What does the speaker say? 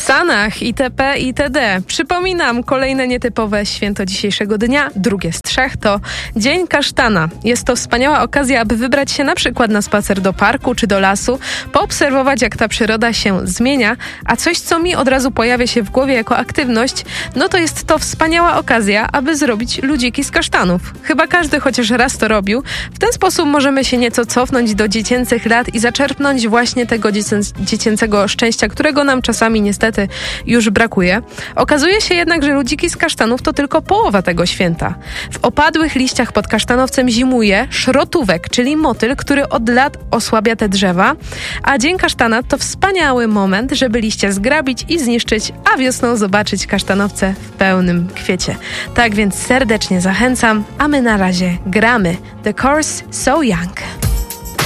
Sanach, itp. itd. Przypominam, kolejne nietypowe święto dzisiejszego dnia, drugie z 3, to Dzień Kasztana. Jest to wspaniała okazja, aby wybrać się na przykład na spacer do parku czy do lasu, poobserwować, jak ta przyroda się zmienia, a coś, co mi od razu pojawia się w głowie jako aktywność, no to jest to wspaniała okazja, aby zrobić ludziki z kasztanów. Chyba każdy chociaż raz to robił. W ten sposób możemy się nieco cofnąć do dziecięcych lat i zaczerpnąć właśnie tego dziecięcego szczęścia, którego nam czasami niestety już brakuje. Okazuje się jednak, że ludziki z kasztanów to tylko połowa tego święta. W opadłych liściach pod kasztanowcem zimuje szrotówek, czyli motyl, który od lat osłabia te drzewa, a Dzień Kasztana to wspaniały moment, żeby liście zgrabić i zniszczyć, a wiosną zobaczyć kasztanowce w pełnym kwiecie. Tak więc serdecznie zachęcam, a my na razie gramy The Course So Young.